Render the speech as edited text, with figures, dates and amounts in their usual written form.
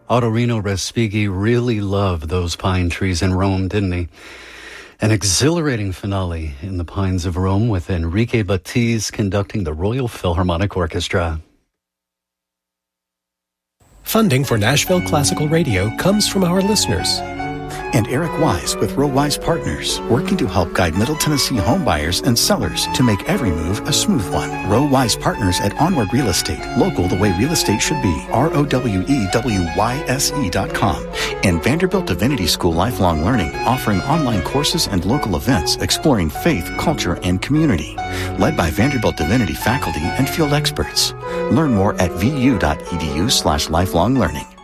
Ottorino Respighi really loved those pine trees in Rome, didn't he? An exhilarating finale in the Pines of Rome with Enrique Batiz conducting the Royal Philharmonic Orchestra. Funding for Nashville Classical Radio comes from our listeners. And Eric Wise with Row Wise Partners, working to help guide Middle Tennessee homebuyers and sellers to make every move a smooth one. Row Wise Partners at Onward Real Estate, local the way real estate should be. ROWEWYSE.com. And Vanderbilt Divinity School Lifelong Learning, offering online courses and local events exploring faith, culture, and community. Led by Vanderbilt Divinity faculty and field experts. Learn more at vu.edu/lifelong learning.